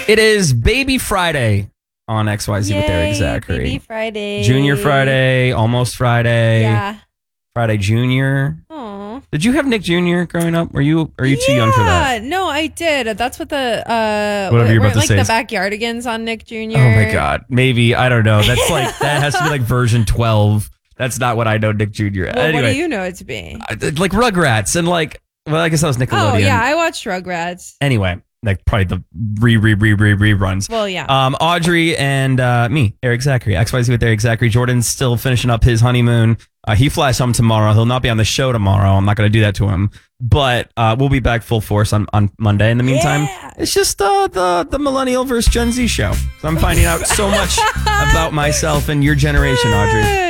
It is Baby Friday on XYZ with Eric Zachary. Baby Friday. Junior Friday, almost Friday. Yeah. Friday Junior. Aw. Did you have Nick Jr. growing up? Are you too young for that? No, I did. That's what the Whatever you're about to like say the is- Backyardigans on Nick Jr. Oh my God. Maybe. I don't know. That's like, that has to be like version 12. That's not what I know Nick Jr. Well, Anyway, what do you know it to be? like Rugrats and like, well, I guess that was Nickelodeon. Oh yeah, I watched Rugrats. Anyway, like probably the reruns. Well, yeah. Audrey and me, Eric Zachary, XYZ with Eric Zachary. Jordan's still finishing up his honeymoon. He flies home tomorrow. He'll not be on the show tomorrow. I'm not going to do that to him. But we'll be back full force on Monday. In the meantime, it's just the Millennial versus Gen Z show. So I'm finding out so much about myself and your generation, Audrey.